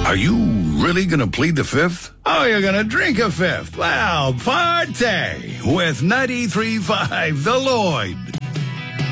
Are you really going to plead the fifth? Oh, you're going to drink a fifth? Well, party with 93.5 The Lloyd.